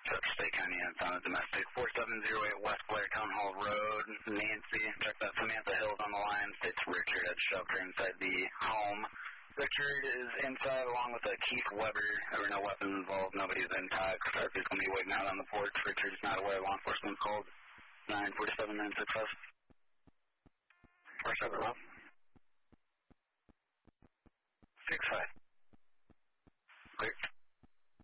State County, and it's on a domestic. 4708 West Blair Town Hall Road. Nancy, check that. Samantha Hill's on the line. States Richard had shelter inside the home. Richard is inside along with Keith Weber. There were no weapons involved. Nobody's in touch. Sharpie's going to be waiting out on the porch. Richard's not aware. Law enforcement called 947 965.